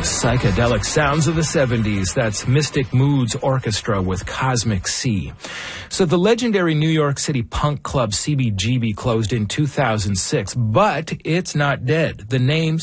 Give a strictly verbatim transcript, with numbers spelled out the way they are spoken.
Psychedelic sounds of the seventies. That's Mystic Moods Orchestra with Cosmic Sea. So the legendary New York City punk club C B G B closed in two thousand six, but it's not dead. The name